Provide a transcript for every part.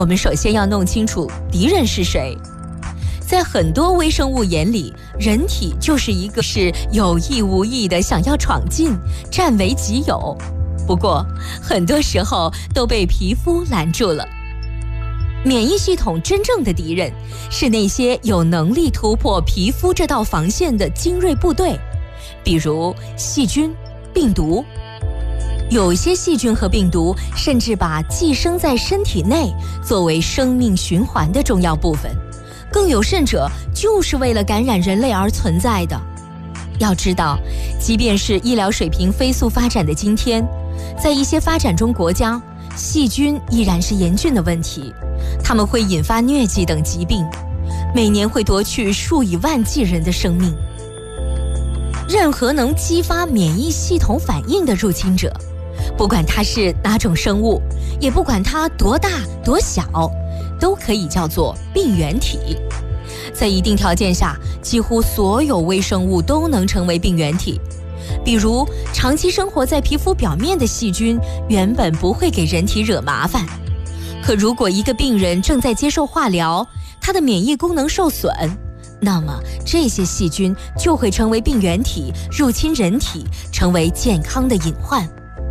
我们首先要弄清楚敌人是谁。在很多微生物眼里，人体就是一个是有意无意的想要闯进，占为己有。不过，很多时候都被皮肤拦住了。免疫系统真正的敌人是那些有能力突破皮肤这道防线的精锐部队，比如细菌、病毒。有些细菌和病毒甚至把寄生在身体内作为生命循环的重要部分，更有甚者就是为了感染人类而存在的。要知道，即便是医疗水平飞速发展的今天，在一些发展中国家，细菌依然是严峻的问题，它们会引发疟疾等疾病，每年会夺去数以万计人的生命。任何能激发免疫系统反应的入侵者，不管它是哪种生物，也不管它多大多小，都可以叫做病原体。在一定条件下，几乎所有微生物都能成为病原体。比如，长期生活在皮肤表面的细菌原本不会给人体惹麻烦，可如果一个病人正在接受化疗，他的免疫功能受损，那么这些细菌就会成为病原体，入侵人体，成为健康的隐患。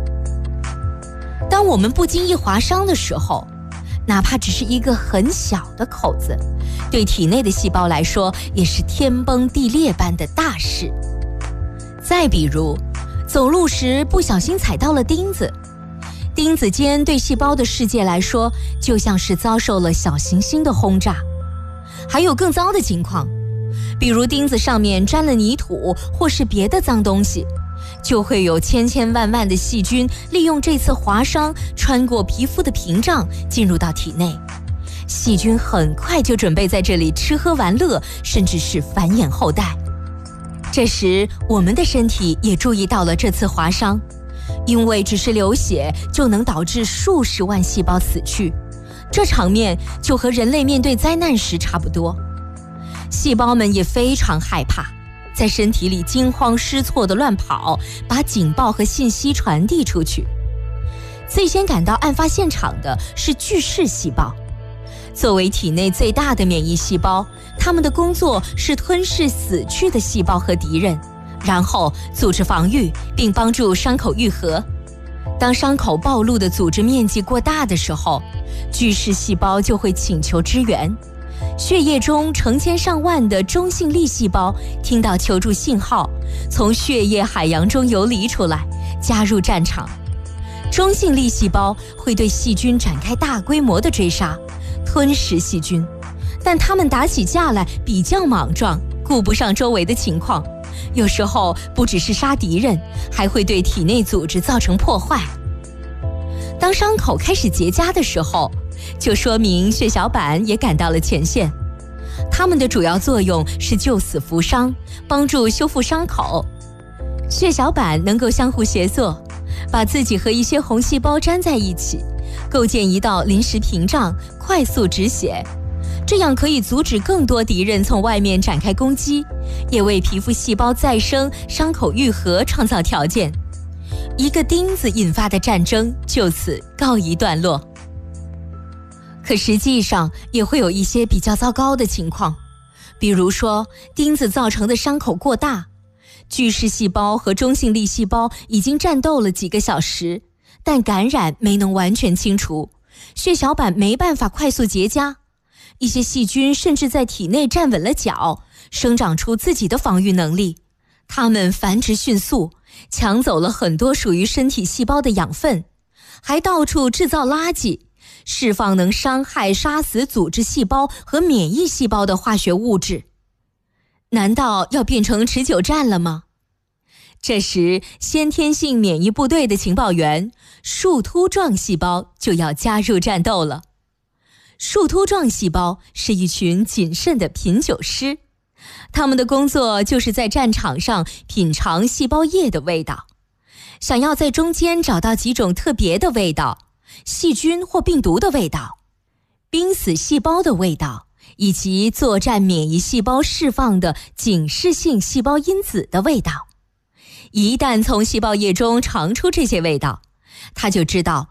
当我们不经意划伤的时候，哪怕只是一个很小的口子，对体内的细胞来说也是天崩地裂般的大事。再比如，走路时不小心踩到了钉子，钉子尖对细胞的世界来说，就像是遭受了小行星的轰炸。还有更糟的情况，比如钉子上面沾了泥土或是别的脏东西，就会有千千万万的细菌利用这次划伤穿过皮肤的屏障进入到体内。细菌很快就准备在这里吃喝玩乐，甚至是繁衍后代。这时我们的身体也注意到了这次划伤，因为只是流血就能导致数十万细胞死去，这场面就和人类面对灾难时差不多。细胞们也非常害怕，在身体里惊慌失措地乱跑，把警报和信息传递出去。最先赶到案发现场的是巨噬细胞。作为体内最大的免疫细胞，它们的工作是吞噬死去的细胞和敌人，然后组织防御，并帮助伤口愈合。当伤口暴露的组织面积过大的时候，巨噬细胞就会请求支援。血液中成千上万的中性粒细胞听到求助信号，从血液海洋中游离出来，加入战场。中性粒细胞会对细菌展开大规模的追杀，吞噬细菌，但它们打起架来比较莽撞，顾不上周围的情况，有时候不只是杀敌人，还会对体内组织造成破坏。当伤口开始结痂的时候，就说明血小板也赶到了前线。它们的主要作用是救死扶伤，帮助修复伤口。血小板能够相互协作，把自己和一些红细胞粘在一起，构建一道临时屏障，快速止血。这样可以阻止更多敌人从外面展开攻击，也为皮肤细胞再生、伤口愈合创造条件。一个钉子引发的战争就此告一段落。可实际上也会有一些比较糟糕的情况，比如说钉子造成的伤口过大，巨噬细胞和中性粒细胞已经战斗了几个小时，但感染没能完全清除，血小板没办法快速结痂，一些细菌甚至在体内站稳了脚，生长出自己的防御能力。它们繁殖迅速，抢走了很多属于身体细胞的养分，还到处制造垃圾，释放能伤害、杀死组织细胞和免疫细胞的化学物质。难道要变成持久战了吗？这时，先天性免疫部队的情报员树突状细胞就要加入战斗了。树突状细胞是一群谨慎的品酒师，他们的工作就是在战场上品尝细胞液的味道，想要在中间找到几种特别的味道，细菌或病毒的味道，濒死细胞的味道，以及作战免疫细胞释放的警示性细胞因子的味道。一旦从细胞液中尝出这些味道，他就知道